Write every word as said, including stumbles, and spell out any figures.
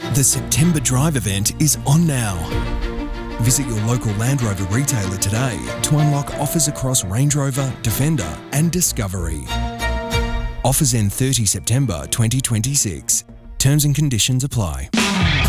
The September Drive event is on now. Visit your local Land Rover retailer today to unlock offers across Range Rover, Defender and Discovery. Offers end thirtieth September twenty twenty-six. Terms and conditions apply.